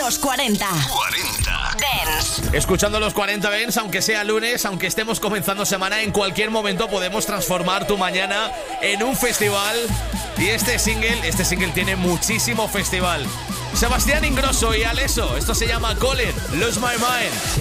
Los 40 Dance. Escuchando los 40 Dance, aunque sea lunes, aunque estemos comenzando semana, en cualquier momento podemos transformar tu mañana en un festival. Y este single tiene muchísimo festival. Sebastián Ingrosso y Alesso, esto se llama Colin, Lose My Mind.